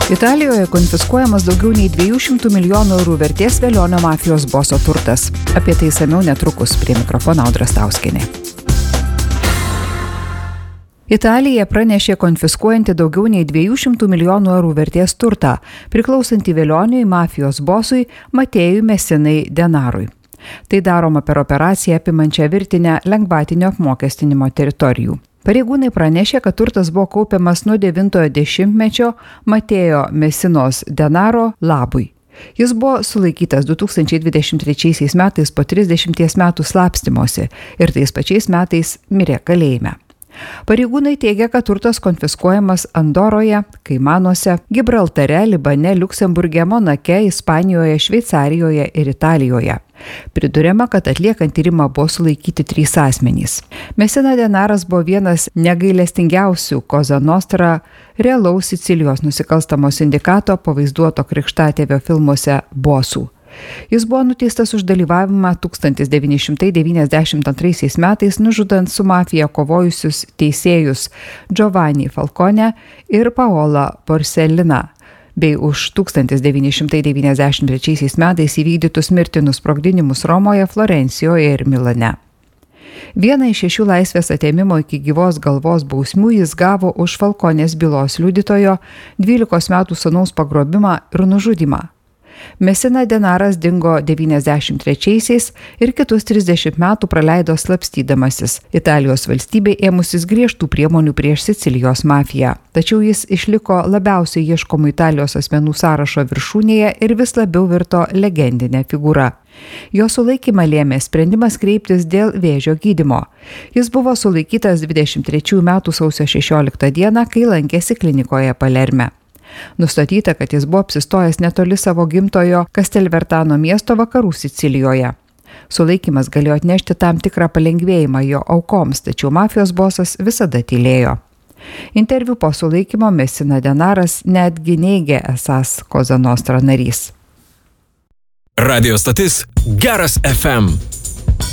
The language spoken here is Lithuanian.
Italijoje konfiskuojamas daugiau nei 200 milijonų eurų vertės Velionio mafijos boso turtas. Apie tai išsamiau netrukus, prie mikrofono Audra Stauskienė. Italija pranešė konfiskuojanti daugiau nei 200 milijonų eurų vertės turtą, priklausantį Velioniui mafijos bosui Matėjui Messinai Denarui. Tai daroma per operaciją apimančią virtinę lengvatinio apmokestinimo teritorijų. Pareigūnai pranešė, kad turtas buvo kaupiamas nuo 90-ojo dešimtmečio Matėjo Messinos Denaro labui. Jis buvo sulaikytas 2023 metais po 30 metų slapstymosi ir tais pačiais metais mirė kalėjime. Pareigūnai teigia, kad turtas konfiskuojamas Andoroje, Kaimanuose, Gibraltare, Libane, Liuksemburge, Monake, Ispanijoje, Šveicarijoje ir Italijoje. Priduriama, kad atliekant tyrimą buvo sulaikyti 3 asmenys. Messina Denaras buvo vienas negailestingiausių Cosa Nostra realaus Sicilijos nusikalstamo sindikato pavaizduoto krikštatėvio filmuose bosų. Jis buvo nuteistas už dalyvavimą 1992 metais nužudant su mafija kovojusius teisėjus Giovanni Falcone ir Paola Borsellino, bei už 1993 metais įvykdytus mirtinus sprogdinimus Romoje, Florencijoje ir Milane. Vieną iš 6 laisvės atėmimo iki gyvos galvos bausmių jis gavo už Falconės bylos liudytojo 12 metų sūnaus pagrobimą ir nužudymą. Messina Denaras dingo 93 ir kitus 30 metų praleido slapstydamasis, Italijos valstybė ėmusis griežtų priemonių prieš Sicilijos mafiją. Tačiau jis išliko labiausiai ieškomų Italijos asmenų sąrašo viršūnėje ir vis labiau virto legendinė figūra. Jo sulaikymą lėmė sprendimas kreiptis dėl vėžio gydymo. Jis buvo sulaikytas 23 metų sausio 16 dieną, kai lankėsi klinikoje Palerme. Nustatyta, kad jis buvo apsistojęs netoli savo gimtojo Castelvetrano miesto vakarų Sicilijoje. Sulaikymas galėjo atnešti tam tikrą palengvėjimą jo aukoms, tačiau mafijos bosas visada tylėjo. Interviu po sulaikymo Messina Denaras netgi neigė esąs Cosa Nostra narys. Radio stotis Geras FM.